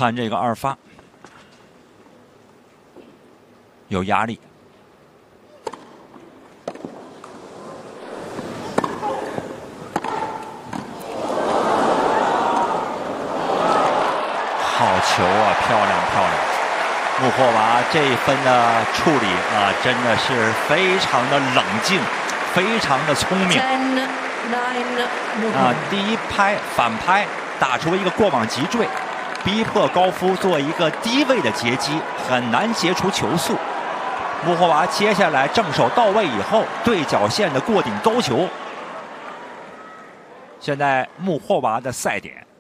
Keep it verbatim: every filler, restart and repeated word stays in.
看这个二发，有压力。好球啊，漂亮漂亮！穆霍娃这一分的处理啊，真的是非常的冷静，非常的聪明。啊，第一拍反拍打出一个过网急坠，逼迫高夫做一个低位的截击，很难截出球速。穆霍娃接下来正手到位以后，对角线的过顶勾球。现在穆霍娃的赛点。